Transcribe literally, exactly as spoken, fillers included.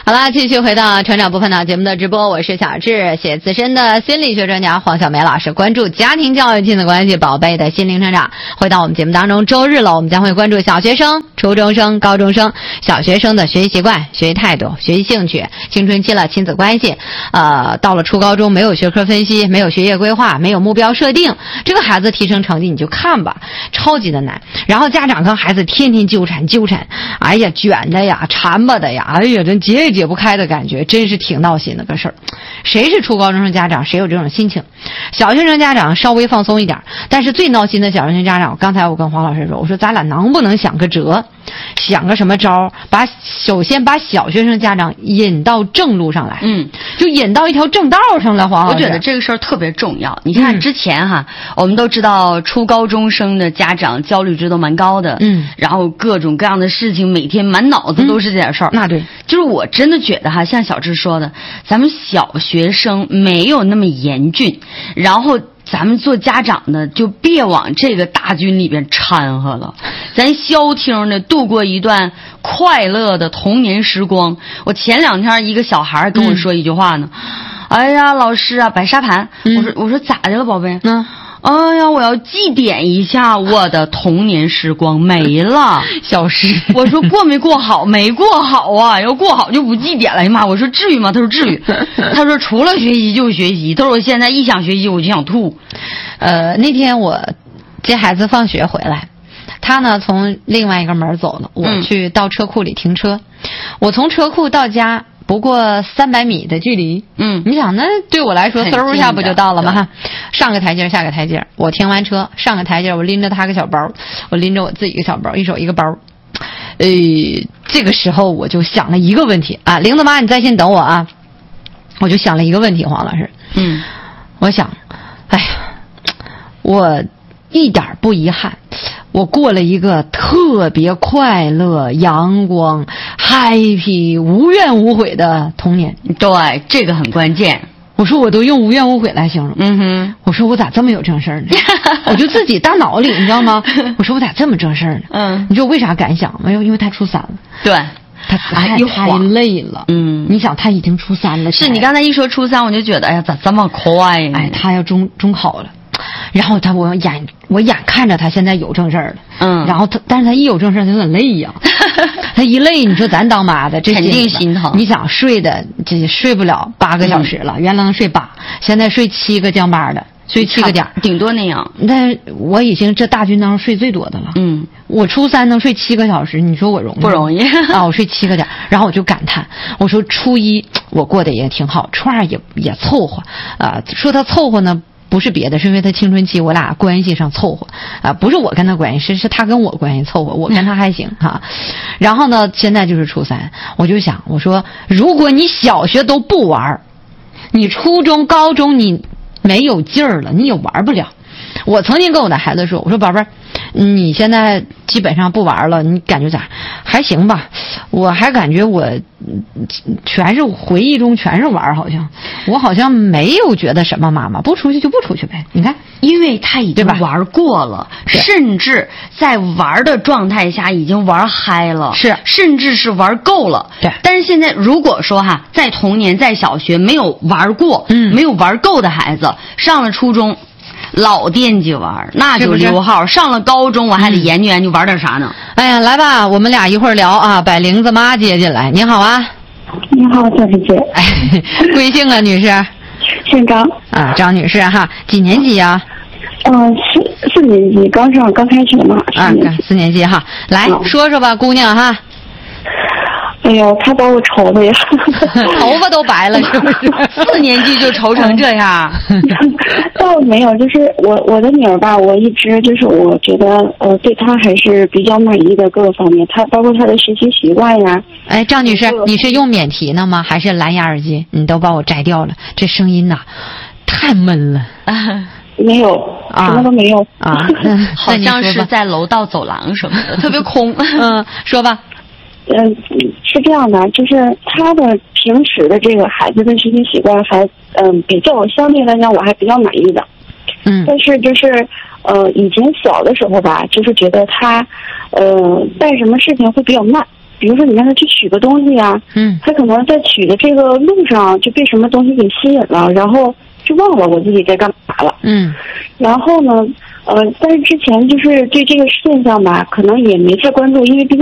好了，继续回到成长部分的节目的直播，我是小智，写资深的心理学专家黄小梅老师，关注家庭教育亲子关系，宝贝的心灵成长。回到我们节目当中，周日了，我们将会关注小学生、初中生、高中生。小学生的学习习惯、学习态度、学习兴趣，青春期了亲子关系，呃，到了初高中没有学科分析，没有学业规划，没有目标设定，这个孩子提升成绩你就看吧，超级的难。然后家长跟孩子天天纠缠纠缠，哎呀，卷的呀，缠巴的呀，哎呀，真解也解不开的感觉，真是挺闹心的个事儿。谁是初高中生家长，谁有这种心情？小学生家长稍微放松一点，但是最闹心的小学生家长，刚才我跟黄老师说，我说咱俩能不能想个辙，想个什么招，把首先把小学生家长引到正路上来， 嗯， 就引到一条正道上来。黄老师， 我觉得这个事儿特别重要。你看之前哈，嗯、我们都知道初高中生的家长焦虑值都蛮高的， 嗯， 然后各种各样的事情，每天满脑子都是这点事儿、嗯。 那对， 就是我真的觉得哈，像小智说的，咱们小学生没有那么严峻，然后。咱们做家长的就别往这个大军里边掺和了，咱消停的度过一段快乐的童年时光。我前两天一个小孩跟我说一句话呢，嗯、哎呀，老师啊，摆沙盘。嗯、我说我说咋的了，宝贝？嗯。哎呀，我要祭奠一下我的童年时光没了。 小时我说过没过好？没过好啊，要过好就不祭奠了。哎呀妈，我说至于吗？他说至于。他说除了学习就是学习。他说我现在一想学习我就想吐。 呃，那天我接孩子放学回来，他呢从另外一个门走了，我去到车库里停车。嗯、我从车库到家不过三百米的距离，嗯，你想那对我来说嗖一下不就到了吗？哈，上个台阶下个台阶，我停完车上个台阶，我拎着他个小包，我拎着我自己一个小包，一手一个包。呃，这个时候我就想了一个问题啊，玲子妈你在线等我啊，我就想了一个问题，黄老师，嗯，我想，哎呀，我一点不遗憾。我过了一个特别快乐、阳光、happy、无怨无悔的童年。 对，这个很关键。 我说我都用无怨无悔来形容。 嗯哼。 我说我咋这么有正事儿呢？我就自己大脑里，你知道吗？我说我咋这么正事儿呢？嗯。你知道为啥敢想吗？因为他初三了。 对。 他太太累了。嗯。你想他已经初三了。 是你刚才一说初三，我就觉得哎呀，咋这么快呀？ 哎，他要中中考了。然后他我眼我眼看着他现在有正事儿了，嗯，然后他但是他一有正事儿他就很累呀，他一累你说咱当妈的这肯定心疼。 你想睡的这睡不了八个小时了，嗯、原来能睡八，现在睡七个降班的，睡七个点， 顶多那样。 但我已经这大军当中睡最多的了，嗯，我初三能睡七个小时，你说我容易不容易啊？我睡七个点，然后我就感叹，我说初一我过得也挺好，初二也也凑合啊、呃，说他凑合呢。不是别的，是因为他青春期我俩关系上凑合啊、呃，不是我跟他关系，是是他跟我关系凑合，我跟他还行哈。然后呢，现在就是初三，我就想，我说如果你小学都不玩，你初中、高中你没有劲儿了，你也玩不了。我曾经跟我的孩子说，我说宝贝儿，你现在基本上不玩了，你感觉咋？还行吧？我还感觉我全是回忆中全是玩，好像我好像没有觉得什么妈妈不出去就不出去呗。你看， 因为他已经玩过了，甚至在玩的状态下已经玩嗨了， 是， 甚至是玩够了。 对。 但是现在如果说哈，在童年在小学没有玩过，嗯，没有玩够的孩子，上了初中。老惦记玩，那就溜号。上了高中，我还得研究研究玩点啥呢？ 哎呀，来吧，我们俩一会儿聊啊，把玲子妈接进来。你好啊， 你好，小姐姐。 哎，贵姓啊，女士？ 姓张。 啊，张女士哈，几年级呀、啊？ 嗯、呃，四四年级，刚上刚开学嘛。 啊，四年级哈，来、嗯、说说吧，姑娘哈。 哎呦，他把我愁的呀， 头发都白了，是不是？ 四年级就愁成这样？ 倒没有，就是我我的女儿吧，我一直就是我觉得呃对她还是比较满意的各个方面，她包括她的学习习惯呀。 哎，张女士，你是用免提呢吗？还是蓝牙耳机？你都把我摘掉了，这声音呐，太闷了。 没有，什么都没有啊， 好像是在楼道走廊什么的，特别空。 嗯，说吧。 嗯，是这样的，就是他的平时的这个孩子的学习习惯还嗯比较相对来讲我还比较满意的，嗯，但是就是呃以前小的时候吧，就是觉得他呃办什么事情会比较慢， 比如说你让他去取个东西啊， 嗯， 他可能在取的这个路上就被什么东西给吸引了，然后就忘了我自己在干嘛了。 嗯， 然后呢，呃，但是之前就是对这个现象吧，可能也没太关注，因为毕竟